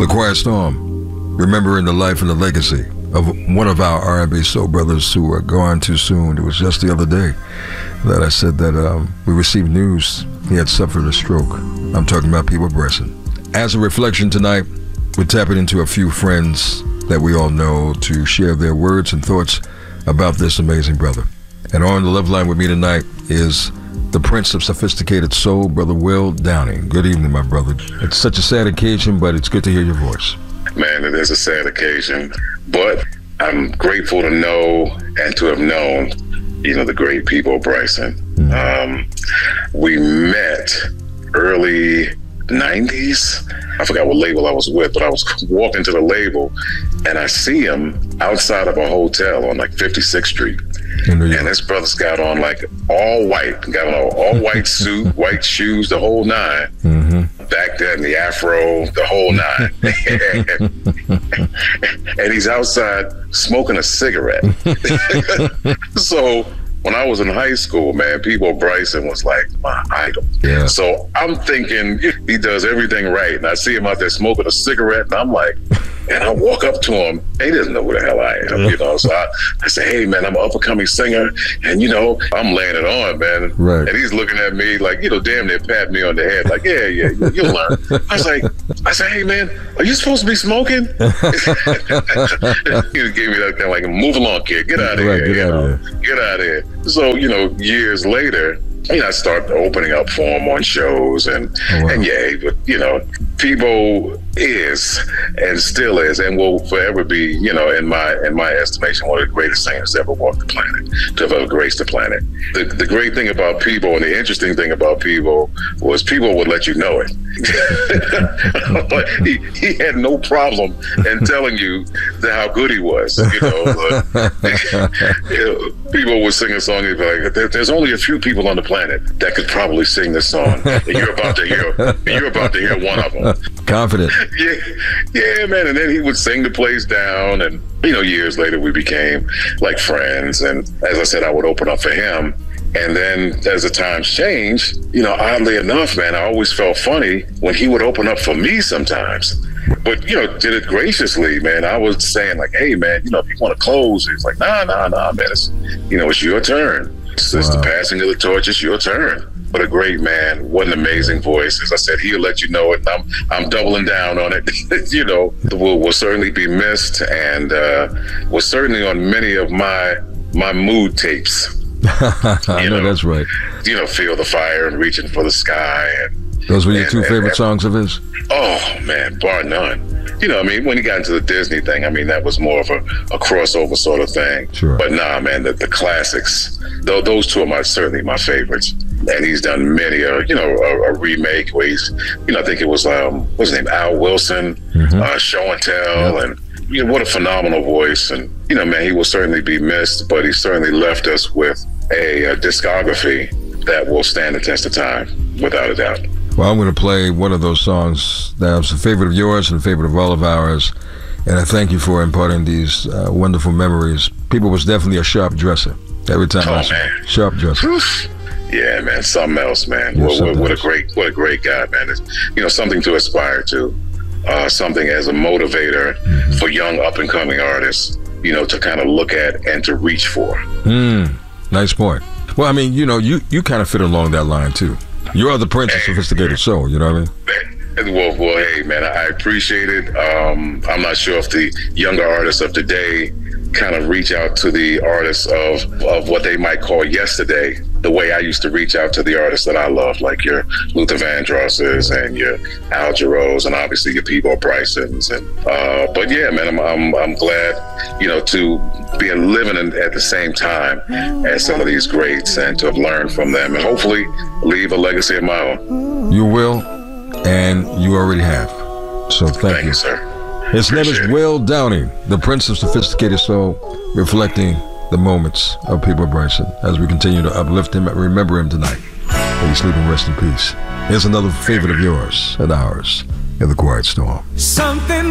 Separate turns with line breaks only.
The Quiet Storm, remembering the life and the legacy of one of our R&B soul brothers who are gone too soon. It was just the other day that I said that we received news he had suffered a stroke. I'm talking about Peabo Bryson. As a reflection tonight, we're tapping into a few friends that we all know to share their words and thoughts about this amazing brother. And on the love line with me tonight is the Prince of Sophisticated Soul, Brother Will Downing. Good evening, my brother. It's such a sad occasion, but it's good to hear your voice.
Man, it is a sad occasion, but I'm grateful to know and to have known, the great Peabo Bryson. We met early 90s. I forgot what label I was with, but I was walking to the label and I see him outside of a hotel on like 56th Street. And this brother's got on like all white, got on an all white suit, white shoes, the whole nine. Back then, the afro, the whole nine. And he's outside smoking a cigarette. So when I was in high school, man, Peabo Bryson was like my idol. Yeah. So I'm thinking he does everything right. And I see him out there smoking a cigarette and I'm like, and I walk up to him. He doesn't know who the hell I am, So I say, hey, man, I'm an up-and-coming singer. And, I'm laying it on, man.
Right.
And he's looking at me like, damn near pat me on the head. Like, yeah, you'll learn. I said, hey, man, are you supposed to be smoking? He gave me that thing like, move along, kid. Get out of here. Get out of here. So, years later, I started opening up for him on shows and but Peabo is and still is and will forever be, in my estimation, one of the greatest singers to ever walk the planet, to have ever graced the planet. The great thing about Peabo and the interesting thing about Peabo was Peabo would let you know it. he had no problem in telling you how good he was. Peabo would sing a song, he'd be like, there's only a few people on the planet that could probably sing this song. And you're about to hear one of them.
Confident.
Yeah, man. And then he would sing the place down, and years later we became like friends. And as I said, I would open up for him. And then as the times changed, oddly enough, man, I always felt funny when he would open up for me sometimes. But, did it graciously, man. I was saying like, hey, man, if you want to close, he's like, nah, man, it's your turn. It's the passing of the torch. It's your turn. But a great man, what an amazing voice. As I said, he'll let you know it. And I'm doubling down on it. Will certainly be missed and was certainly on many of my mood tapes.
I know that's right.
Feel the Fire and Reaching for the Sky. And
those were your two favorite songs of his?
Oh, man, bar none. When he got into the Disney thing, that was more of a crossover sort of thing. Sure. But nah, man, the classics, those two are certainly my favorites. And he's done many, a remake where he's, I think it was, what's his name, Al Wilson, Show and Tell, and what a phenomenal voice. And, man, he will certainly be missed, but he certainly left us with a discography that will stand the test of time, without a doubt.
Well, I'm going to play one of those songs that was a favorite of yours and a favorite of all of ours. And I thank you for imparting these wonderful memories. Peabo was definitely a sharp dresser. Every time I saw him. Sharp dresser.
Yeah, man, something else, man. What a great guy, man. It's, something to aspire to. Something as a motivator for young up-and-coming artists, to kind of look at and to reach for.
Nice point. Well, you kind of fit along that line, too. You are the Prince of Sophisticated Soul, you know what I mean?
Well, hey, man, I appreciate it. I'm not sure if the younger artists of today kind of reach out to the artists of what they might call yesterday, the way I used to reach out to the artists that I love, like your Luther Vandrosses and your Al Jarreaus and obviously your Peabo Brysons. And but yeah, man, I'm glad, to be living at the same time as some of these greats and to have learned from them and hopefully leave a legacy of my own.
You will, and you already have. So thank you,
sir.
His name is Will Downing, the Prince of Sophisticated Soul, reflecting the moments of Peabo Bryson as we continue to uplift him and remember him tonight. May he sleep and rest in peace. Here's another favorite of yours and ours in The Quiet Storm.
Something